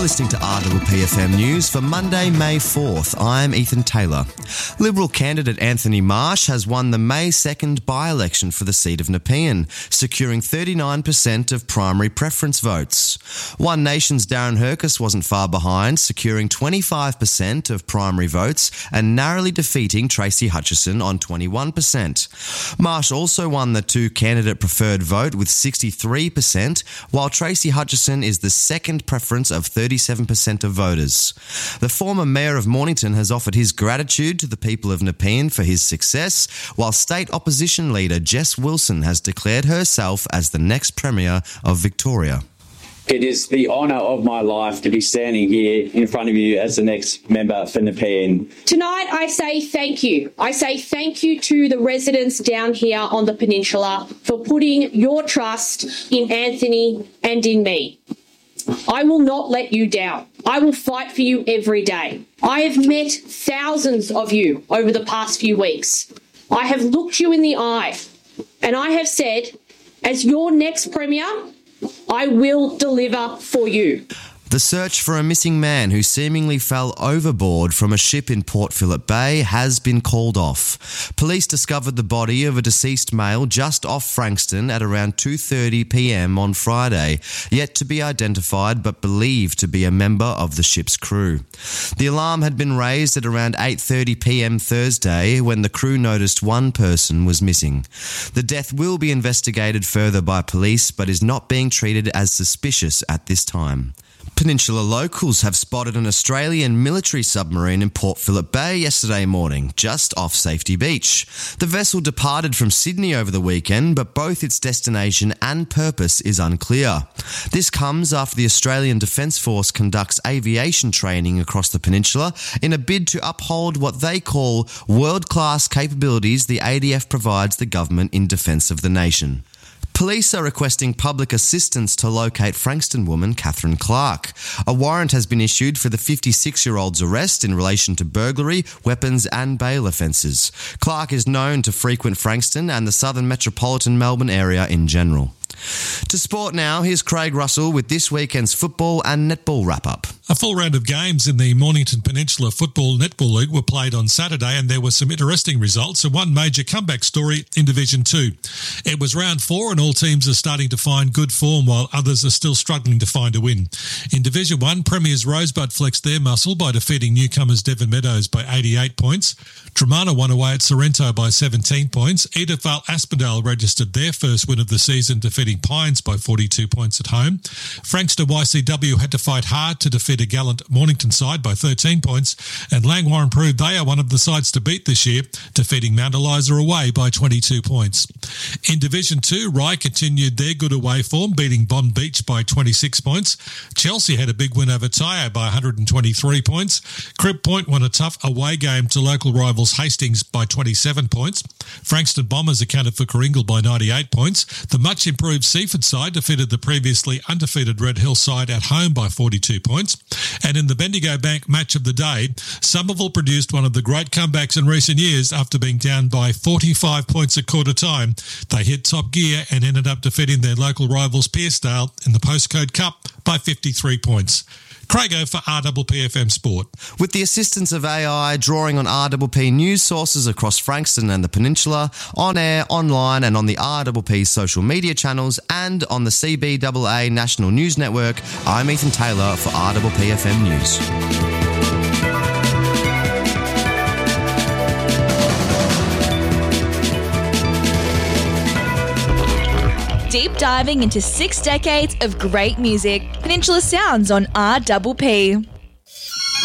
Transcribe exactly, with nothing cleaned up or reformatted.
listening to R P P F M News for Monday, May fourth. I'm Ethan Taylor. Liberal candidate Anthony Marsh has won the May second by-election for the seat of Nepean, securing thirty-nine percent of primary preference votes. One Nation's Darren Hercus wasn't far behind, securing twenty-five percent of primary votes and narrowly defeating Tracy Hutchison on twenty-one percent. Marsh also won the two-candidate preferred vote with sixty-three percent, while Tracy Hutchison is the second preference of thirty-seven percent of voters. The former Mayor of Mornington has offered his gratitude to the people of Nepean for his success, while State Opposition Leader Jess Wilson has declared herself as the next Premier of Victoria. It is the honour of my life to be standing here in front of you as the next member for Nepean. Tonight I say thank you. I say thank you to the residents down here on the peninsula for putting your trust in Anthony and in me. I will not let you down. I will fight for you every day. I have met thousands of you over the past few weeks. I have looked you in the eye and I have said, as your next Premier, I will deliver for you. The search for a missing man who seemingly fell overboard from a ship in Port Phillip Bay has been called off. Police discovered the body of a deceased male just off Frankston at around two thirty p m on Friday, yet to be identified but believed to be a member of the ship's crew. The alarm had been raised at around eight thirty p m Thursday when the crew noticed one person was missing. The death will be investigated further by police but is not being treated as suspicious at this time. Peninsula locals have spotted an Australian military submarine in Port Phillip Bay yesterday morning, just off Safety Beach. The vessel departed from Sydney over the weekend, but both its destination and purpose is unclear. This comes after the Australian Defence Force conducts aviation training across the peninsula in a bid to uphold what they call world-class capabilities the A D F provides the government in defence of the nation. Police are requesting public assistance to locate Frankston woman Catherine Clark. A warrant has been issued for the fifty-six-year-old's arrest in relation to burglary, weapons and bail offences. Clark is known to frequent Frankston and the southern metropolitan Melbourne area in general. To sport now, here's Craig Russell with this weekend's football and netball wrap-up. A full round of games in the Mornington Peninsula Football Netball League were played on Saturday and there were some interesting results and one major comeback story in Division two. It was round four and all teams are starting to find good form while others are still struggling to find a win. In Division one, Premiers Rosebud flexed their muscle by defeating newcomers Devon Meadows by eighty-eight points. Tremarna won away at Sorrento by seventeen points. Edithvale Aspendale registered their first win of the season, defeating Pines by forty-two points at home. Frankston Y C W had to fight hard to defeat a gallant Mornington side by thirteen points, and Langwarrin proved they are one of the sides to beat this year, defeating Mount Eliza away by twenty-two points. In Division two, Rye continued their good away form, beating Bond Beach by twenty-six points. Chelsea had a big win over Tayo by one hundred twenty-three points. Crib Point won a tough away game to local rivals Hastings by twenty-seven points. Frankston Bombers accounted for Coringal by ninety-eight points. The much improved Seaford side defeated the previously undefeated Red Hill side at home by forty-two points. And in the Bendigo Bank match of the day, Somerville produced one of the great comebacks in recent years after being down by forty-five points at quarter time. They hit top gear and ended up defeating their local rivals Pearcedale in the Postcode Cup by fifty-three points. Craigo for R P P F M Sport. With the assistance of A I, drawing on R P P news sources across Frankston and the Peninsula, on air, online and on the R P P social media channels and on the C B A A National News Network, I'm Ethan Taylor for R P P F M News. Deep diving into six decades of great music. Peninsula Sounds on R P P.